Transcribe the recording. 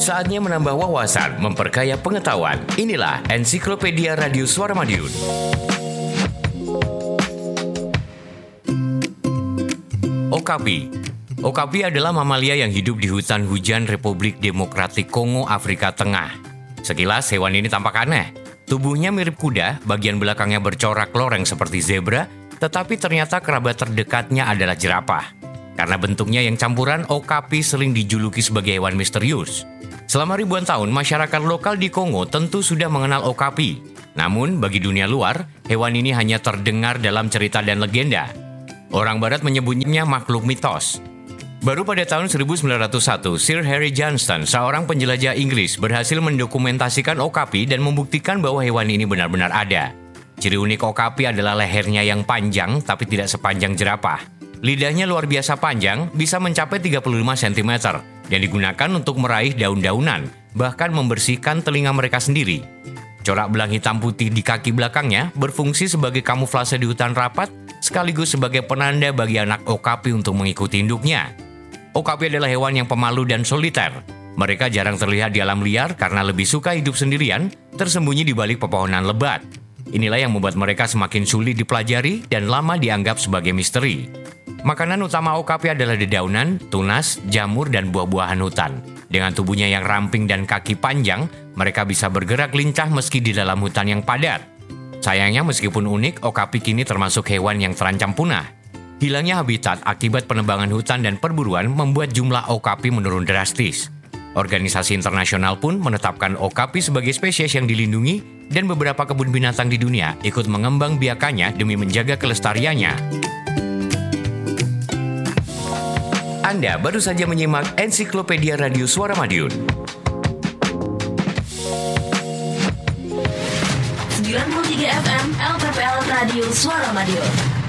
Saatnya menambah wawasan, memperkaya pengetahuan. Inilah Ensiklopedia Radio Suara Madiun. Okapi. Okapi adalah mamalia yang hidup di hutan hujan Republik Demokratik Kongo, Afrika Tengah. Sekilas hewan ini tampak aneh. Tubuhnya mirip kuda, bagian belakangnya bercorak loreng seperti zebra, tetapi ternyata kerabat terdekatnya adalah jerapah. Karena bentuknya yang campuran, okapi sering dijuluki sebagai hewan misterius. Selama ribuan tahun, masyarakat lokal di Kongo tentu sudah mengenal okapi. Namun, bagi dunia luar, hewan ini hanya terdengar dalam cerita dan legenda. Orang Barat menyebutnya makhluk mitos. Baru pada tahun 1901, Sir Harry Johnston, seorang penjelajah Inggris, berhasil mendokumentasikan okapi dan membuktikan bahwa hewan ini benar-benar ada. Ciri unik okapi adalah lehernya yang panjang tapi tidak sepanjang jerapah. Lidahnya luar biasa panjang, bisa mencapai 35 cm, dan digunakan untuk meraih daun-daunan, bahkan membersihkan telinga mereka sendiri. Corak belang hitam putih di kaki belakangnya berfungsi sebagai kamuflase di hutan rapat, sekaligus sebagai penanda bagi anak okapi untuk mengikuti induknya. Okapi adalah hewan yang pemalu dan soliter. Mereka jarang terlihat di alam liar karena lebih suka hidup sendirian, tersembunyi di balik pepohonan lebat. Inilah yang membuat mereka semakin sulit dipelajari dan lama dianggap sebagai misteri. Makanan utama okapi adalah dedaunan, tunas, jamur, dan buah-buahan hutan. Dengan tubuhnya yang ramping dan kaki panjang, mereka bisa bergerak lincah meski di dalam hutan yang padat. Sayangnya meskipun unik, okapi kini termasuk hewan yang terancam punah. Hilangnya habitat akibat penebangan hutan dan perburuan membuat jumlah okapi menurun drastis. Organisasi internasional pun menetapkan okapi sebagai spesies yang dilindungi dan beberapa kebun binatang di dunia ikut mengembangbiakannya demi menjaga kelestariannya. Anda baru saja menyimak Ensiklopedia Radio Suara Madiun. 93 FM LPPL Radio Suara Madiun.